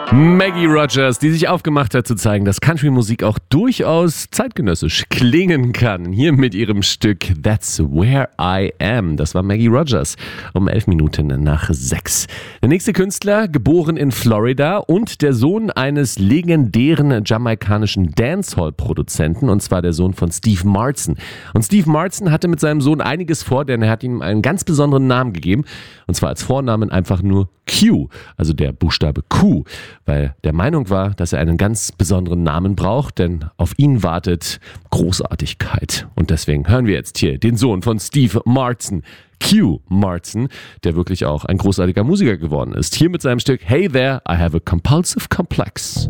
Maggie Rogers, die sich aufgemacht hat zu zeigen, dass Country-Musik auch durchaus zeitgenössisch klingen kann. Hier mit ihrem Stück That's Where I Am. Das war Maggie Rogers um 11 Minuten nach 6. Der nächste Künstler, geboren in Florida und der Sohn eines legendären jamaikanischen Dancehall-Produzenten, und zwar der Sohn von Steve Martin. Und Steve Martin hatte mit seinem Sohn einiges vor, denn er hat ihm einen ganz besonderen Namen gegeben, und zwar als Vornamen einfach nur Q, also der Buchstabe Q, weil der Meinung war, dass er einen ganz besonderen Namen braucht, denn auf ihn wartet Großartigkeit. Und deswegen hören wir jetzt hier den Sohn von Steve Martin, Q Martin, der wirklich auch ein großartiger Musiker geworden ist. Hier mit seinem Stück Hey There, I Have a Compulsive Complex.